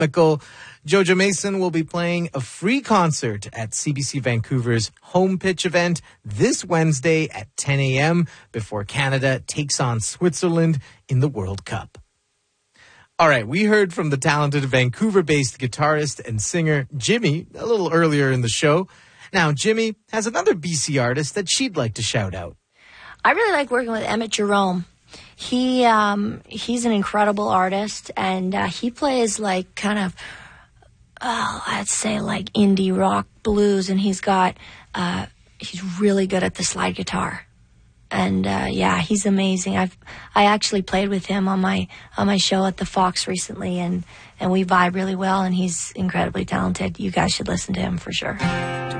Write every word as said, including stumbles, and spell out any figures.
Michael, Jojo Mason will be playing a free concert at C B C Vancouver's Home Pitch event this Wednesday at ten a.m. before Canada takes on Switzerland in the World Cup. All right, we heard from the talented Vancouver-based guitarist and singer Jimmy a little earlier in the show. Now, Jimmy has another B C artist that she'd like to shout out. I really like working with Emmett Jerome. He um, he's an incredible artist, and uh, he plays like kind of, oh, I'd say like indie rock blues, and he's got, uh, he's really good at the slide guitar. And uh, yeah, he's amazing. I've I actually played with him on my on my show at the Fox recently, and, and we vibe really well, and he's incredibly talented. You guys should listen to him for sure.